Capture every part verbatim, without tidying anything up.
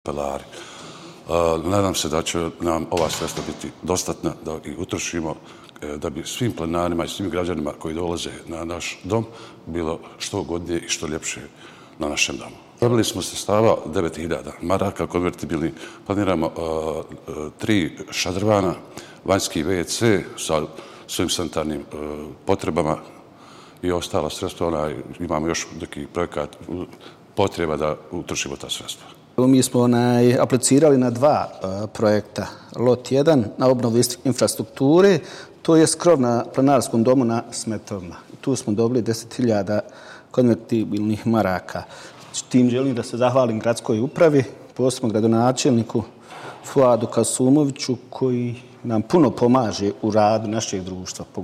Pelari. Nadam se da će nam ova sredstva biti dostatna da ih utrošimo, da bi svim plenarima i svim građanima koji dolaze na naš dom bilo što ugodnije i što ljepše na našem domu. Dobili smo sredstava devet hiljada maraka konvertibilni, planiramo uh, tri šadrvana, vanjski ve ce sa svojim sanitarnim uh, potrebama i ostala sredstva. Onaj, imamo još neki projekat potreba da utrošimo ta sredstva. Mi smo onaj, aplicirali na dva uh, projekta. Lot jedan na obnovu infrastrukture, to je skrov na plenarskom domu na Smetovima. Tu smo dobili deset hiljada konvertibilnih maraka. S tim želim da se zahvalim gradskoj upravi, posebno gradonačelniku Fuadu Kasumoviću koji nam puno pomaže u radu našeg društva. Uh,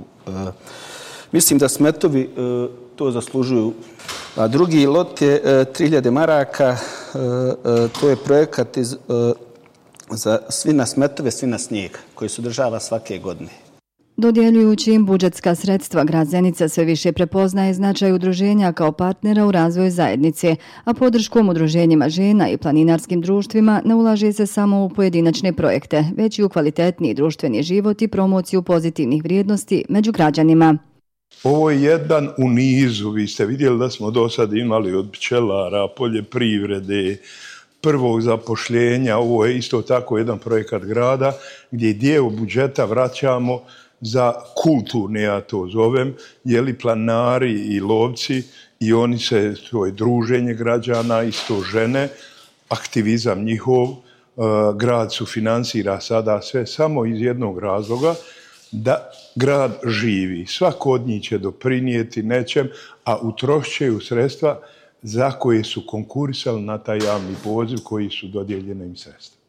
mislim da Smetovi uh, to zaslužuju. A drugi lot je uh, tri hiljade maraka. Uh, uh, to je projekat iz, uh, za svi na Smetove, svi na snijeg, koji se održava svake godine. Dodjeljujući im budžetska sredstva, grad Zenica sve više prepoznaje značaj udruženja kao partnera u razvoju zajednice, a podrškom udruženjima žena i planinarskim društvima ne ulaže se samo u pojedinačne projekte, već i u kvalitetniji društveni život i promociju pozitivnih vrijednosti među građanima. Ovo je jedan u nizu. Vi ste vidjeli da smo do sad imali od pčelara, poljoprivrede, prvog zapošljenja. Ovo je isto tako jedan projekat grada gdje dio budžeta vraćamo za kulturne, ja to zovem, jeli planari i lovci i oni se, to je druženje građana, isto žene, aktivizam njihov, grad sufinansira sada sve samo iz jednog razloga, da grad živi. Svako od njih će doprinijeti nečem, a utrošćaju sredstva za koje su konkurisali na taj javni poziv koji su dodijeljene im sredstva.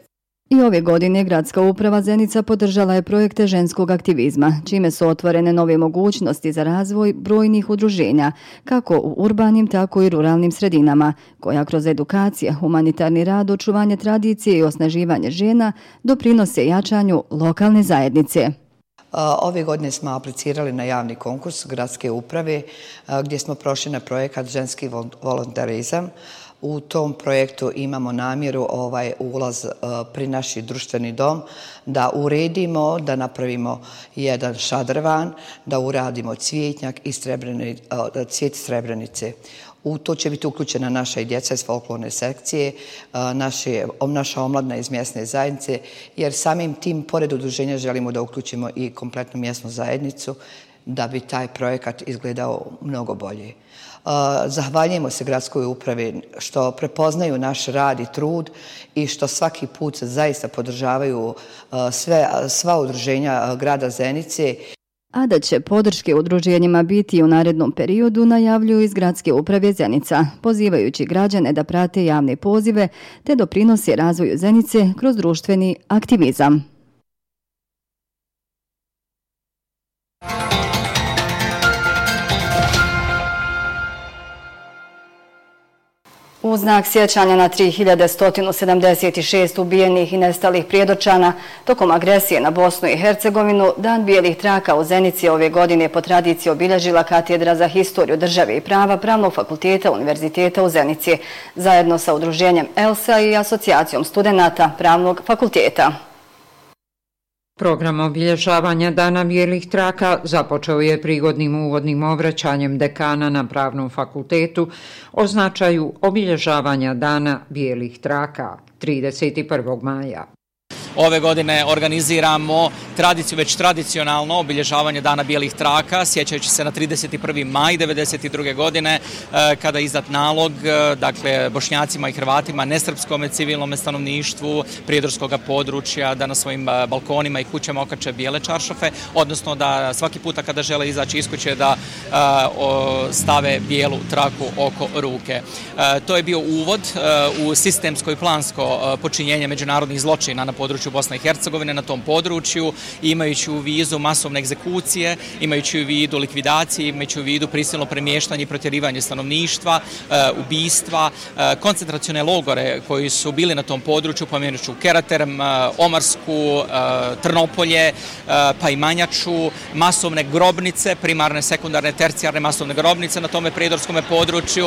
I ove godine Gradska uprava Zenica podržala je projekte ženskog aktivizma, čime su otvorene nove mogućnosti za razvoj brojnih udruženja, kako u urbanim, tako i ruralnim sredinama, koja kroz edukacije, humanitarni rad, očuvanje tradicije i osnaživanje žena doprinose jačanju lokalne zajednice. Ove godine smo aplicirali na javni konkurs Gradske uprave gdje smo prošli na projekat Ženski volontarizam. U tom projektu imamo namjeru ovaj ulaz pri naš društveni dom da uredimo, da napravimo jedan šadrvan, da uradimo cvijetnjak i srebreni, cvijet Srebrenice. U to će biti uključena naša i djeca iz folklorne sekcije, naše, naša omladina iz mjesne zajednice, jer samim tim, pored udruženja, želimo da uključimo i kompletnu mjesnu zajednicu da bi taj projekat izgledao mnogo bolje. Zahvaljujemo se gradskoj upravi što prepoznaju naš rad i trud i što svaki put zaista podržavaju sve, sva udruženja grada Zenice. A da će podrške udruženjima biti u narednom periodu najavljuju iz Gradske uprave Zenica, pozivajući građane da prate javne pozive te doprinose razvoju Zenice kroz društveni aktivizam. U znak sjećanja na tri hiljade sto sedamdeset šest ubijenih i nestalih Prijedorčana tokom agresije na Bosnu i Hercegovinu, Dan bijelih traka u Zenici ove godine po tradiciji obilježila Katedra za historiju države i prava Pravnog fakulteta Univerziteta u Zenici, zajedno sa udruženjem ELSA i Asocijacijom studenata Pravnog fakulteta. Program obilježavanja Dana bijelih traka započeo je prigodnim uvodnim obraćanjem dekana na Pravnom fakultetu o značaju obilježavanja Dana bijelih traka trideset prvog maja. Ove godine organiziramo tradiciju, već tradicionalno obilježavanje Dana bijelih traka, sjećajući se na trideset prvi maj devedeset druge godine kada je izdat nalog, dakle, Bošnjacima i Hrvatima, nesrpskom civilnom stanovništvu prijedorskog područja da na svojim balkonima i kućama okače bijele čaršafe, odnosno da svaki puta kada žele izaći iz kuće da stave bijelu traku oko ruke. To je bio uvod u sistemsko i plansko počinjenje međunarodnih zločina na području području Bosne i Hercegovine, na tom području, imajući u vidu masovne egzekucije, imajući u vidu likvidacije, imajući u vidu prisilno premještanje i protjerivanje stanovništva, ubistva, koncentracione logore koji su bili na tom području, pomenuću Keraterm, Omarsku, Trnopolje, pa i Manjaču, masovne grobnice, primarne, sekundarne, tercijarne masovne grobnice na tome prijedorskom području.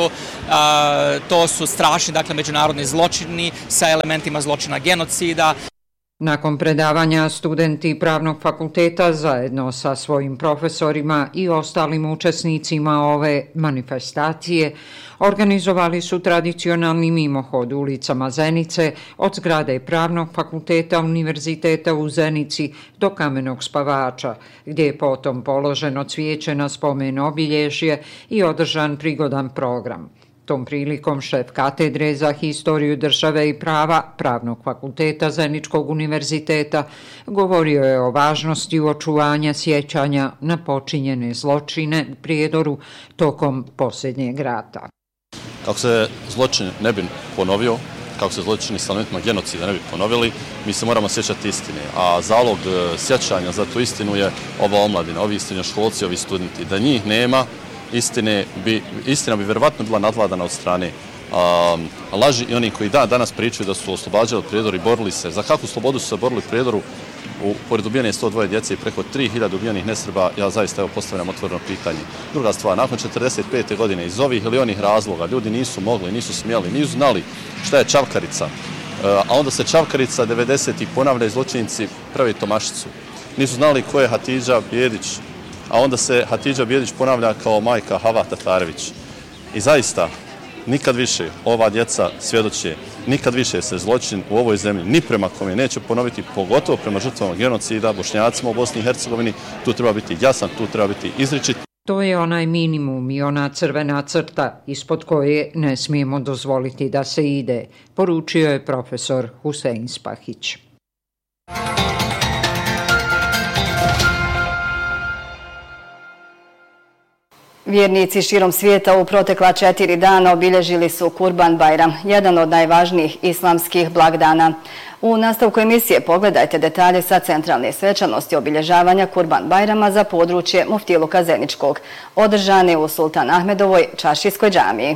To su strašni, dakle, međunarodni zločini sa elementima zločina genocida. Nakon predavanja studenti Pravnog fakulteta zajedno sa svojim profesorima i ostalim učesnicima ove manifestacije organizovali su tradicionalni mimohod ulicama Zenice od zgrade Pravnog fakulteta Univerziteta u Zenici do Kamenog spavača, gdje je potom položeno cvijeće na spomen obilježje i održan prigodan program. Tom prilikom šef katedre za historiju države i prava Pravnog fakulteta Zeničkog univerziteta govorio je o važnosti očuvanja sjećanja na počinjene zločine u Prijedoru tokom posljednjeg rata. Kako se zločin ne bi ponovio, kako se zločini s elementima genocida ne bi ponovili, mi se moramo sjećati istine. A zalog sjećanja za tu istinu je ova omladina, ovi srednjoškolci, ovi studenti. Da njih nema, Istine bi, istina bi vjerovatno bila nadvladana od strane um, laži i oni koji da, danas pričaju da su oslobađali Prijedor i borili se. Za kakvu slobodu su se borili Prijedoru? U, pored ubijene sto dvoje djece i preko tri hiljade ubijenih nesrba, ja zaista evo postavljam otvoreno pitanje. Druga stvar, nakon četrdeset pete godine iz ovih ili onih razloga ljudi nisu mogli, nisu smjeli, nisu znali šta je Čavkarica, uh, a onda se Čavkarica devedesetih ponavlja i zločinci pravi Tomašicu. Nisu znali ko je Hatidža Bijedić, a onda se Hatidža Bijedić ponavlja kao majka Hava Tatarević. I zaista, nikad više ova djeca svjedoče, nikad više se zločin u ovoj zemlji ni prema kome neće ponoviti, pogotovo prema žrtvama genocida, Bošnjacima u Bosni i Hercegovini. Tu treba biti jasan, tu treba biti izričit. To je onaj minimum i ona crvena crta ispod koje ne smijemo dozvoliti da se ide, poručio je profesor Husein Spahić. Vjernici širom svijeta u protekla četiri dana obilježili su Kurban Bajram, jedan od najvažnijih islamskih blagdana. U nastavku emisije pogledajte detalje sa centralne svečanosti obilježavanja Kurban Bajrama za područje Muftiluka Zeničkog, održane u Sultan Ahmedovoj čaršijskoj džamiji.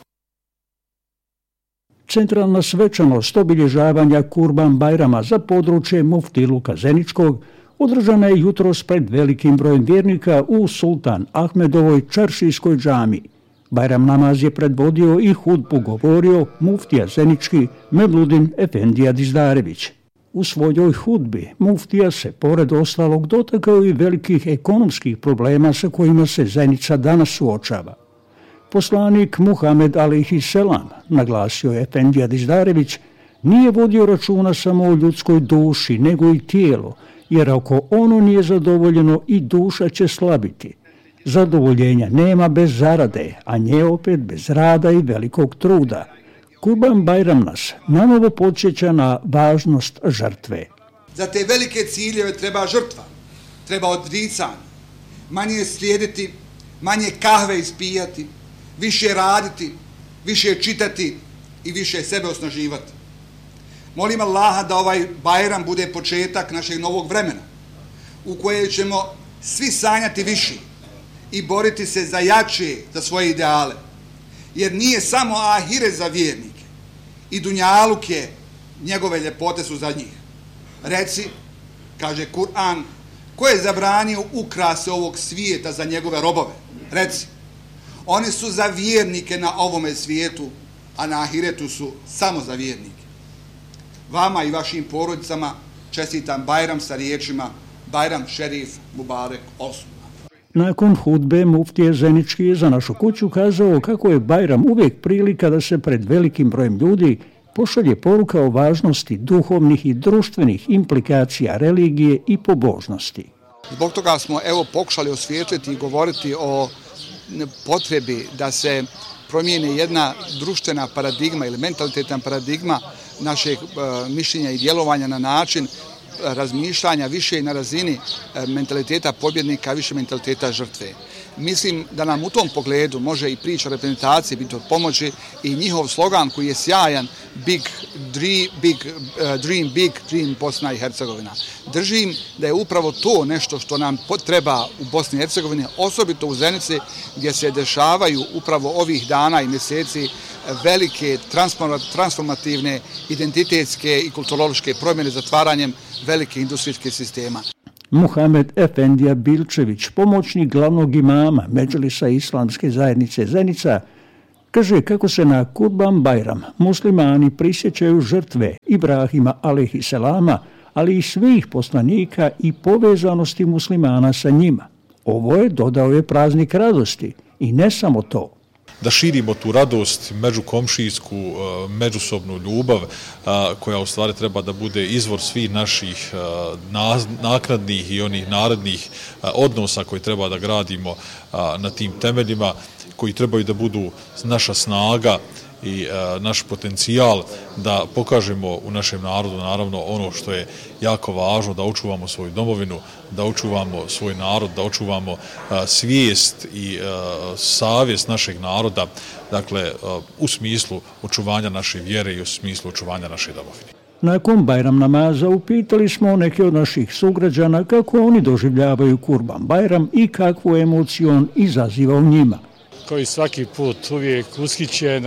Centralna svečanost obilježavanja Kurban Bajrama za područje Muftiluka Zeničkog održana je jutros pred velikim brojem vjernika u Sultan Ahmedovoj čaršijskoj džamiji. Bajram namaz je predvodio i hudbu govorio muftija Zenički Mevludin Efendija Dizdarević. U svojoj hudbi muftija se pored ostalog dotakao i velikih ekonomskih problema sa kojima se Zenica danas suočava. Poslanik Muhamed alejhi selam, naglasio je Efendija Dizdarević, nije vodio računa samo o ljudskoj duši, nego i tijelo, jer ako ono nije zadovoljeno i duša će slabiti. Zadovoljenja nema bez zarade, a nje opet bez rada i velikog truda. Kurban Bajram nas nanovo podsjeća na važnost žrtve. Za te velike ciljeve treba žrtva, treba odricanje, manje slijediti, manje kahve ispijati, više raditi, više čitati i više sebe osnaživati. Molim Allaha da ovaj Bajram bude početak našeg novog vremena, u koje ćemo svi sanjati viši i boriti se za jače, za svoje ideale. Jer nije samo ahiret za vjernike, i dunjaluk je, njegove ljepote su za njih. Reci, kaže Kur'an, ko je zabranio ukrase ovog svijeta za njegove robove? Reci, oni su za vjernike na ovome svijetu, a na ahiretu su samo za vjernike. Vama i vašim porodicama čestitam Bajram sa riječima Bajram Šerif Mubarek Osman. Nakon hudbe muftije Zenički je za našu kuću kazao kako je Bajram uvijek prilika da se pred velikim brojem ljudi pošalje poruka o važnosti duhovnih i društvenih implikacija religije i pobožnosti. Zbog toga smo evo pokušali osvijetliti i govoriti o potrebi da se promijeni jedna društvena paradigma ili mentalitetna paradigma našeg e, mišljenja i djelovanja na način razmišljanja više na razini mentaliteta pobjednika, više mentaliteta žrtve. Mislim da nam u tom pogledu može i priča o reprezentaciji biti od pomoći i njihov slogan koji je sjajan, big dream, big, uh, dream big, dream Bosna i Hercegovina. Držim da je upravo to nešto što nam treba u Bosni i Hercegovini, osobito u Zenici gdje se dešavaju upravo ovih dana i mjeseci velike transformativne, identitetske i kulturološke promjene zatvaranjem velike industrijske sistema. Muhamed Efendija Bilčević, pomoćnik glavnog imama Medžlisa Islamske zajednice Zenica, kaže kako se na Kurban Bajram muslimani prisjećaju žrtve Ibrahima alejhi selama, ali i svih poslanika i povezanosti muslimana sa njima. Ovo je, dodao je, praznik radosti i ne samo to. Da širimo tu radost, međukomšijsku, međusobnu ljubav koja u stvari treba da bude izvor svih naših naknadnih i onih narodnih odnosa koje treba da gradimo na tim temeljima, koji trebaju da budu naša snaga i naš potencijal da pokažemo u našem narodu naravno ono što je jako važno, da očuvamo svoju domovinu, da očuvamo svoj narod, da očuvamo svijest i savjest našeg naroda, dakle u smislu očuvanja naše vjere i u smislu očuvanja naše domovine. Nakon Bajram namaza upitali smo neke od naših sugrađana kako oni doživljavaju Kurban Bajram i kakvu emociju on izaziva u njima. Koji svaki put uvijek ushićen,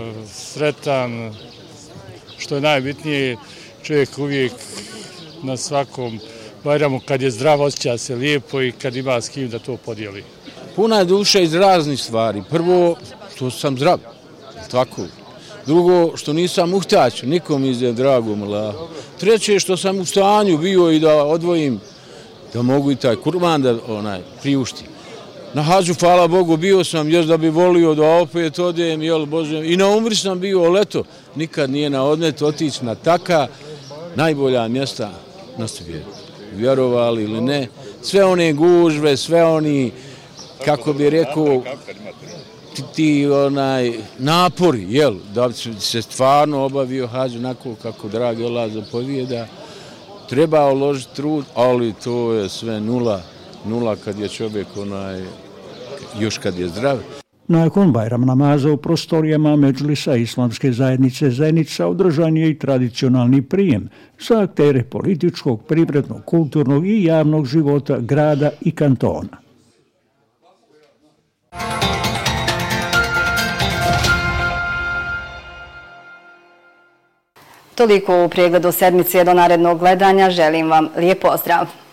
sretan, što je najbitnije, čovjek uvijek na svakom Bajramu kad je zdrav osjeća se lijepo i kad ima s kim da to podijeli. Puna je duša iz raznih stvari. Prvo, što sam zdrav, tako. Drugo, što nisam muhtać, nikom izde dragom. Treće, što sam u stanju bio i da odvojim, da mogu i taj kurban da onaj, priuštim. Na hađu, hvala Bogu, bio sam još da bi volio da opet odem, jel Bože, i na umri sam bio, leto, nikad nije na odmet otići na taka najbolja mjesta na svijetu. Vjerovali ili ne, sve one gužve, sve oni, kako bi rekao, ti, ti onaj napori, jel, da bi se stvarno obavio hađ onako kako dragi Allah zapovijeda, treba uložiti trud, ali to je sve nula, nula kad je čovjek onaj, još kad je zdrav. Nakon Bajram namaza u prostorijama Medžlisa Islamske zajednice Zenica održan je i tradicionalni prijem za aktere političkog, privrednog, kulturnog i javnog života grada i kantona. Toliko u pregledu sedmice, do narednog gledanja. Želim vam lijep pozdrav.